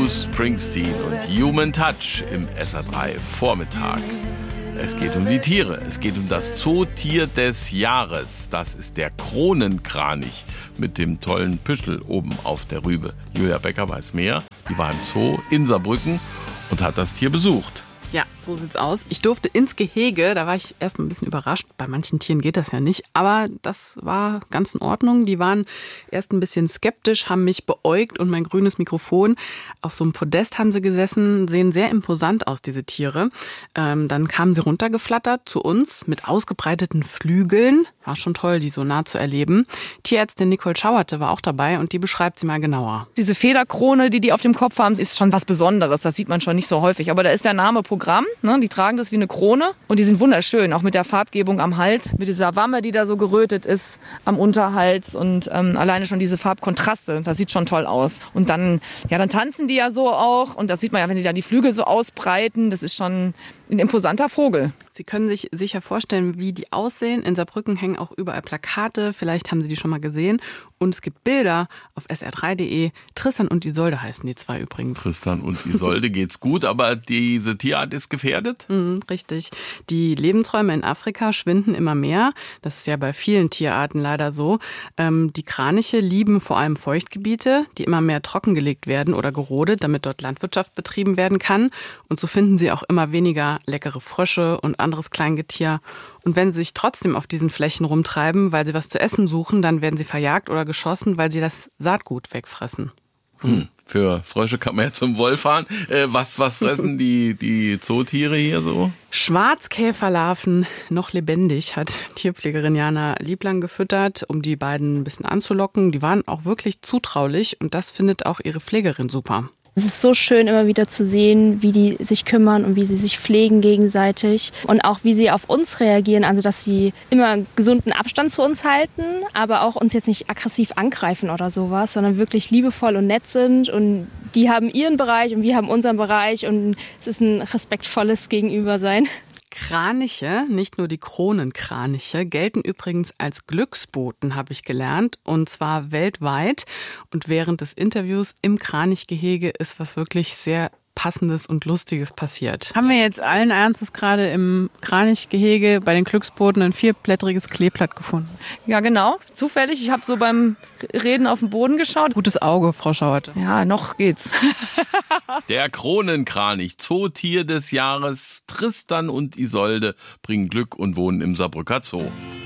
Bruce Springsteen und Human Touch im SR3 Vormittag. Es geht um die Tiere. Es geht um das Zootier des Jahres. Das ist der Kronenkranich mit dem tollen Püschel oben auf der Rübe. Julia Becker weiß mehr. Die war im Zoo in Saarbrücken und hat das Tier besucht. Ja, so sieht's aus. Ich durfte ins Gehege, da war ich erstmal ein bisschen überrascht. Bei manchen Tieren geht das ja nicht, aber das war ganz in Ordnung. Die waren erst ein bisschen skeptisch, haben mich beäugt und mein grünes Mikrofon. Auf so einem Podest haben sie gesessen, sehen sehr imposant aus, diese Tiere. Dann kamen sie runtergeflattert zu uns mit ausgebreiteten Flügeln. War schon toll, die so nah zu erleben. Tierärztin Nicole Schauerte war auch dabei und die beschreibt sie mal genauer. Diese Federkrone, die auf dem Kopf haben, ist schon was Besonderes. Das sieht man schon nicht so häufig. Aber da ist der Name Programm. Ne? Die tragen das wie eine Krone und die sind wunderschön. Auch mit der Farbgebung am Hals, mit dieser Wamme, die da so gerötet ist am Unterhals und alleine schon diese Farbkontraste. Das sieht schon toll aus. Und dann tanzen die ja so auch. Und das sieht man ja, wenn die dann die Flügel so ausbreiten. Das ist schon ein imposanter Vogel. Sie können sich sicher vorstellen, wie die aussehen. In Saarbrücken hängen auch überall Plakate. Vielleicht haben Sie die schon mal gesehen. Und es gibt Bilder auf sr3.de. Tristan und Isolde heißen die zwei übrigens. Tristan und Isolde geht's gut, aber diese Tierart ist gefährdet? Richtig. Die Lebensräume in Afrika schwinden immer mehr. Das ist ja bei vielen Tierarten leider so. Die Kraniche lieben vor allem Feuchtgebiete, die immer mehr trockengelegt werden oder gerodet, damit dort Landwirtschaft betrieben werden kann. Und so finden sie auch immer weniger leckere Frösche und anderes Kleingetier. Und wenn sie sich trotzdem auf diesen Flächen rumtreiben, weil sie was zu essen suchen, dann werden sie verjagt oder geschossen, weil sie das Saatgut wegfressen. Für Frösche kann man ja zum Wolf fahren. Was fressen die Zootiere hier so? Schwarzkäferlarven, noch lebendig, hat Tierpflegerin Jana Lieblang gefüttert, um die beiden ein bisschen anzulocken. Die waren auch wirklich zutraulich und das findet auch ihre Pflegerin super. Es ist so schön, immer wieder zu sehen, wie die sich kümmern und wie sie sich pflegen gegenseitig und auch wie sie auf uns reagieren, also dass sie immer gesunden Abstand zu uns halten, aber auch uns jetzt nicht aggressiv angreifen oder sowas, sondern wirklich liebevoll und nett sind und die haben ihren Bereich und wir haben unseren Bereich und es ist ein respektvolles Gegenübersein. Kraniche, nicht nur die Kronenkraniche, gelten übrigens als Glücksboten, habe ich gelernt, und zwar weltweit. Und während des Interviews im Kranichgehege ist was wirklich sehr Passendes und Lustiges passiert. Haben wir jetzt allen Ernstes gerade im Kranichgehege bei den Glücksboten ein 4-blättriges Kleeblatt gefunden? Ja, genau. Zufällig. Ich habe so beim Reden auf den Boden geschaut. Gutes Auge, Frau Schauerte. Ja, noch geht's. Der Kronenkranich, Zootier des Jahres. Tristan und Isolde bringen Glück und wohnen im Saarbrücker Zoo.